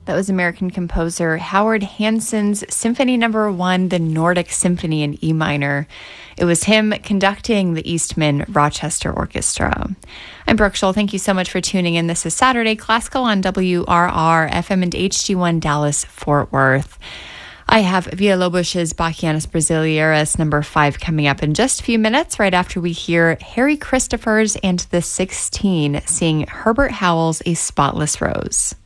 That was American composer Howard Hanson's Symphony No. 1, the Nordic Symphony in E minor. It was him conducting the Eastman Rochester Orchestra. I'm Brooke Scholl. Thank you so much for tuning in. This is Saturday Classical on WRR, FM and HD1 Dallas, Fort Worth. I have Villalobos's Bachianas Brasileiras No. 5 coming up in just a few minutes, right after we hear Harry Christophers and the 16 sing Herbert Howell's A Spotless Rose.